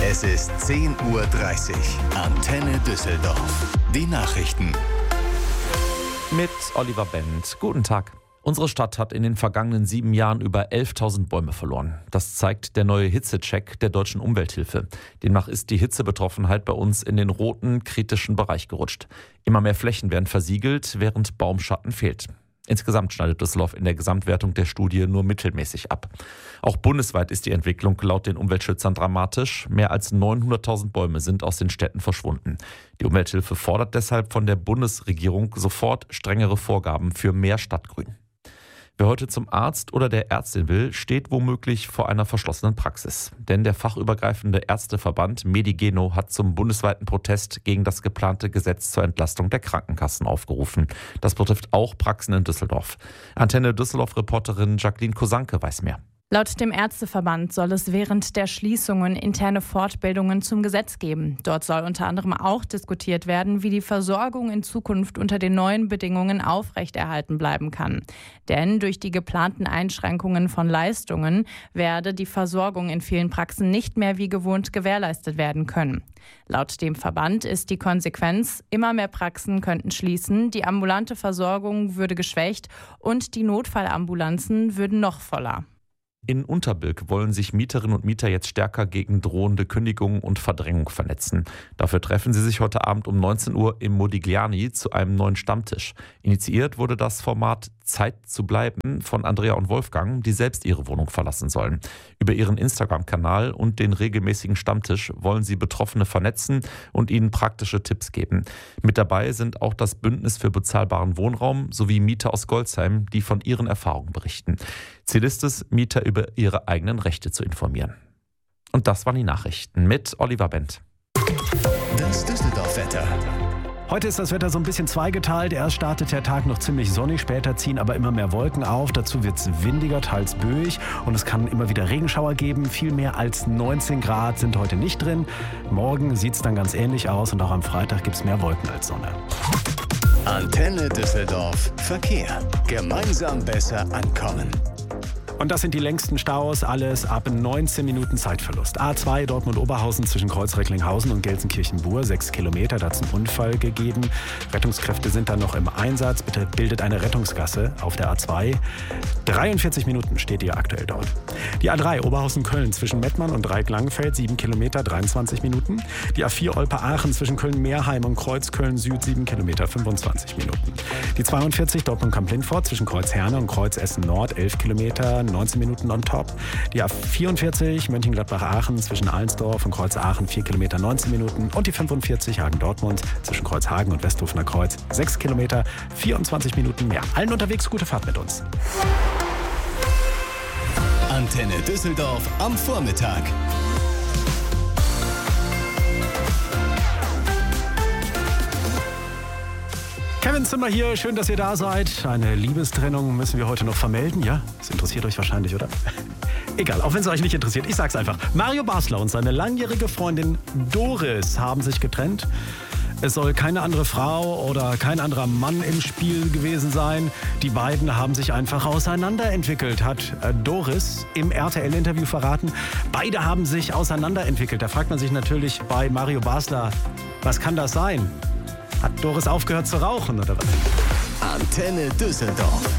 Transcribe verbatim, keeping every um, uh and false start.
Es ist zehn Uhr dreißig. Antenne Düsseldorf. Die Nachrichten. Mit Oliver Bent. Guten Tag. Unsere Stadt hat in den vergangenen sieben Jahren über elftausend Bäume verloren. Das zeigt der neue Hitzecheck der Deutschen Umwelthilfe. Demnach ist die Hitzebetroffenheit bei uns in den roten, kritischen Bereich gerutscht. Immer mehr Flächen werden versiegelt, während Baumschatten fehlt. Insgesamt schneidet Düsseldorf in der Gesamtwertung der Studie nur mittelmäßig ab. Auch bundesweit ist die Entwicklung laut den Umweltschützern dramatisch. Mehr als neunhunderttausend Bäume sind aus den Städten verschwunden. Die Umwelthilfe fordert deshalb von der Bundesregierung sofort strengere Vorgaben für mehr Stadtgrün. Wer heute zum Arzt oder der Ärztin will, steht womöglich vor einer verschlossenen Praxis. Denn der fachübergreifende Ärzteverband Medigeno hat zum bundesweiten Protest gegen das geplante Gesetz zur Entlastung der Krankenkassen aufgerufen. Das betrifft auch Praxen in Düsseldorf. Antenne Düsseldorf-Reporterin Jacqueline Kosanke weiß mehr. Laut dem Ärzteverband soll es während der Schließungen interne Fortbildungen zum Gesetz geben. Dort soll unter anderem auch diskutiert werden, wie die Versorgung in Zukunft unter den neuen Bedingungen aufrechterhalten bleiben kann. Denn durch die geplanten Einschränkungen von Leistungen werde die Versorgung in vielen Praxen nicht mehr wie gewohnt gewährleistet werden können. Laut dem Verband ist die Konsequenz, immer mehr Praxen könnten schließen, die ambulante Versorgung würde geschwächt und die Notfallambulanzen würden noch voller. In Unterbilk wollen sich Mieterinnen und Mieter jetzt stärker gegen drohende Kündigungen und Verdrängung vernetzen. Dafür treffen sie sich heute Abend um neunzehn Uhr im Modigliani zu einem neuen Stammtisch. Initiiert wurde das Format Zeit zu bleiben von Andrea und Wolfgang, die selbst ihre Wohnung verlassen sollen. Über ihren Instagram-Kanal und den regelmäßigen Stammtisch wollen sie Betroffene vernetzen und ihnen praktische Tipps geben. Mit dabei sind auch das Bündnis für bezahlbaren Wohnraum sowie Mieter aus Golzheim, die von ihren Erfahrungen berichten. Ziel ist es, Mieter über ihre eigenen Rechte zu informieren. Und das waren die Nachrichten mit Oliver Bent. Das Düsseldorf-Wetter. Heute ist das Wetter so ein bisschen zweigeteilt. Erst startet der Tag noch ziemlich sonnig, später ziehen aber immer mehr Wolken auf. Dazu wird es windiger, teils böig und es kann immer wieder Regenschauer geben. Viel mehr als neunzehn Grad sind heute nicht drin. Morgen sieht es dann ganz ähnlich aus und auch am Freitag gibt es mehr Wolken als Sonne. Antenne Düsseldorf. Verkehr. Gemeinsam besser ankommen. Und das sind die längsten Staus, alles ab neunzehn Minuten Zeitverlust. A zwei Dortmund-Oberhausen zwischen Kreuz-Recklinghausen und Gelsenkirchen-Bur, sechs Kilometer, da hat es einen Unfall gegeben. Rettungskräfte sind dann noch im Einsatz, bitte bildet eine Rettungsgasse auf der A zwei. dreiundvierzig Minuten steht ihr aktuell dort. Die A drei Oberhausen-Köln zwischen Mettmann und Dreieck-Langenfeld, sieben Kilometer, dreiundzwanzig Minuten. Die A vier Olpe-Aachen zwischen Köln-Meerheim und Kreuz-Köln-Süd, sieben Kilometer, fünfundzwanzig Minuten. Die zweiundvierzig Dortmund-Kamp-Lindfort zwischen Kreuz-Herne und Kreuz-Essen-Nord, elf Kilometer, neunzehn Minuten on top. Die A vierundvierzig Mönchengladbach-Aachen zwischen Allensdorf und Kreuz-Aachen, vier Kilometer, neunzehn Minuten. Und die fünfundvierzig Hagen-Dortmund zwischen Kreuzhagen und Westhofener Kreuz, sechs Kilometer, vierundzwanzig Minuten mehr. Allen unterwegs gute Fahrt mit uns. Antenne Düsseldorf am Vormittag. Kevin Zimmer hier, schön, dass ihr da seid. Eine Liebestrennung müssen wir heute noch vermelden, ja? Das interessiert euch wahrscheinlich, oder? Egal, auch wenn es euch nicht interessiert, ich sag's einfach. Mario Basler und seine langjährige Freundin Doris haben sich getrennt. Es soll keine andere Frau oder kein anderer Mann im Spiel gewesen sein. Die beiden haben sich einfach auseinanderentwickelt, hat Doris im R T L-Interview verraten. Beide haben sich auseinanderentwickelt. Da fragt man sich natürlich bei Mario Basler, was kann das sein? Hat Doris aufgehört zu rauchen oder was? Antenne Düsseldorf.